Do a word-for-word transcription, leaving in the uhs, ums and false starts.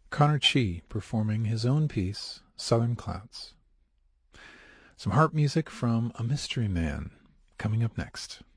Connor Chi performing his own piece, Southern Clouds. Some harp music from A Mystery Man coming up next.